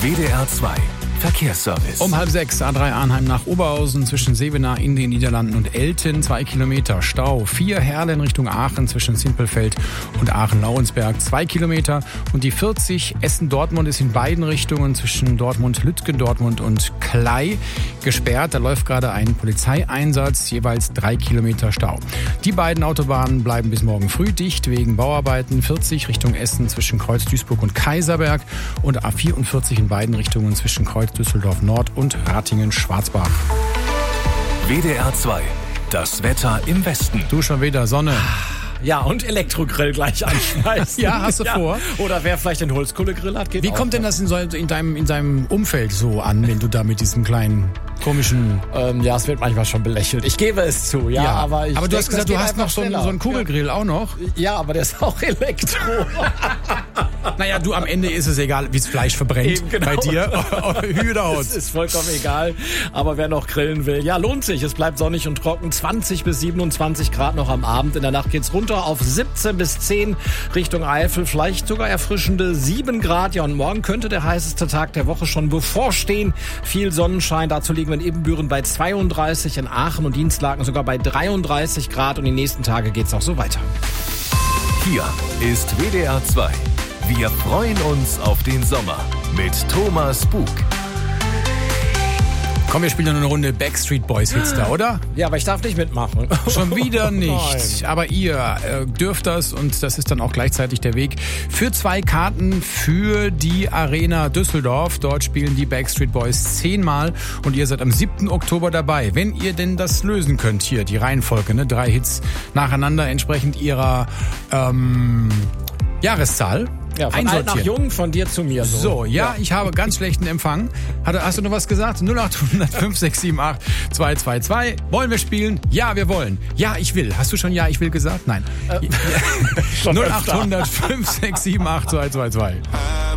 WDR 2 Verkehrsservice. Um 5:30 A3 Arnheim nach Oberhausen zwischen Sevenaar in den Niederlanden und Elten 2 Kilometer Stau. 4 Herlen Richtung Aachen zwischen Simpelfeld und Aachen-Lauensberg 2 Kilometer. Und die 40 Essen-Dortmund ist in beiden Richtungen zwischen Dortmund-Lütgen, Dortmund und Klei gesperrt. Da läuft gerade ein Polizeieinsatz, jeweils 3 Kilometer Stau. Die beiden Autobahnen bleiben bis morgen früh dicht wegen Bauarbeiten. 40 Richtung Essen zwischen Kreuz Duisburg und Kaiserberg und A44 in beiden Richtungen zwischen Kreuz Düsseldorf Nord und Ratingen-Schwarzbach. WDR 2, das Wetter im Westen. Du schon wieder Sonne. Ja, und Elektrogrill gleich anschmeißen. Ja, hast du vor? Oder wer vielleicht den Holzkohlegrill hat, geht Wie auch kommt denn das in deinem Umfeld so an, wenn du da mit diesem kleinen komischen... Ja, es wird manchmal schon belächelt. Ich gebe es zu, ja. Aber du hast gesagt, du hast noch so einen Kugelgrill auch noch. Ja, aber der ist auch Elektro. Naja, du, am Ende ist es egal, wie das Fleisch verbrennt. Eben, genau. Bei dir. Hü oder Haut. Es ist vollkommen egal. Aber wer noch grillen will, ja, lohnt sich. Es bleibt sonnig und trocken. 20 bis 27 Grad noch am Abend. In der Nacht geht's runter auf 17 bis 10 Richtung Eifel. Vielleicht sogar erfrischende 7 Grad. Ja, und morgen könnte der heißeste Tag der Woche schon bevorstehen. Viel Sonnenschein. Dazu liegen wir in Ebenbüren bei 32, in Aachen und Dienstlaken sogar bei 33 Grad. Und die nächsten Tage geht's auch so weiter. Hier ist WDR 2. Wir freuen uns auf den Sommer mit Thomas Bug. Komm, wir spielen noch eine Runde Backstreet Boys Hits da, oder? Ja, aber ich darf nicht mitmachen. Schon wieder nicht. Nein. Aber ihr dürft das und das ist dann auch gleichzeitig der Weg für 2 Karten für die Arena Düsseldorf. Dort spielen die Backstreet Boys 10-mal und ihr seid am 7. Oktober dabei. Wenn ihr denn das lösen könnt, hier die Reihenfolge, 3 Hits nacheinander entsprechend ihrer Jahreszahl. Ja, von alt nach jung, von dir zu mir. So, ja, ich habe ganz schlechten Empfang. Hast du noch was gesagt? 0800 5678 222. Wollen wir spielen? Ja, wir wollen. Ja, ich will. Hast du schon Ja, ich will gesagt? Nein. 0800 5678 222.